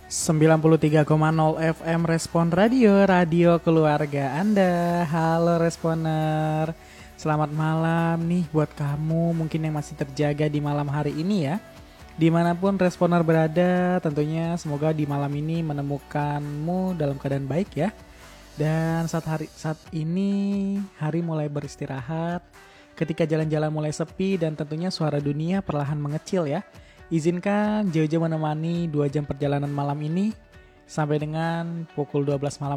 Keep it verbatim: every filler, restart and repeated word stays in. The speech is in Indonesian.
sembilan puluh tiga koma nol F M Respon Radio, radio keluarga Anda. Halo Responer, selamat malam nih buat kamu mungkin yang masih terjaga di malam hari ini ya. Dimanapun Responer berada, tentunya semoga di malam ini menemukanmu dalam keadaan baik ya. Dan saat hari saat ini hari mulai beristirahat, ketika jalan-jalan mulai sepi dan tentunya suara dunia perlahan mengecil ya. Izinkan Jojo menemani dua jam perjalanan malam ini sampai dengan pukul dua belas malam